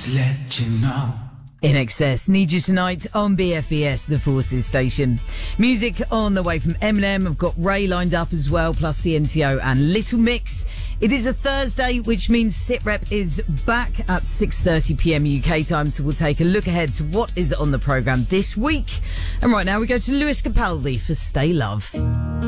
just let you know. In Excess, Need You Tonight on BFBS, the Forces station. Music on the way from Eminem. I've got Ray lined up as well, plus CNTO and Little Mix. It is a Thursday, which means SitRep is back at 6:30pm UK time, so we'll take a look ahead to what is on the programme this week. And right now we go to Lewis Capaldi for Stay Love.